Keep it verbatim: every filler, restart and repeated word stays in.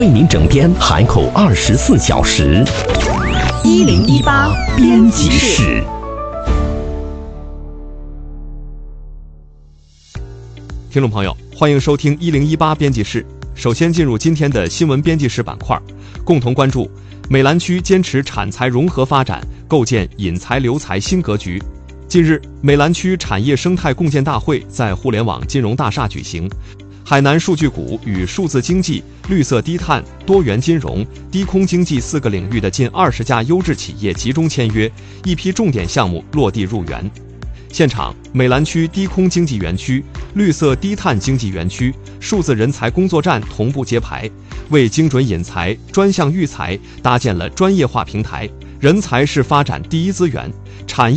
为您整编海口二十四小时。一零一八编辑室。 听众朋友，欢迎收听一零一八编辑室。首先进入今天的新闻编辑室板块，共同关注美兰区坚持产财融合发展，构建引才留才新格局。近日，美兰区产业生态共建大会在互联网金融大厦举行。海南数据股与数字经济、绿色低碳、多元金融、低空经济四个领域的近二十家优质企业集中签约，一批重点项目落地入园。现场，美兰区低空经济园区、绿色低碳经济园区、数字人才工作站同步揭牌，为精准引才、专项育才搭建了专业化平台。人才是发展第一资源，产业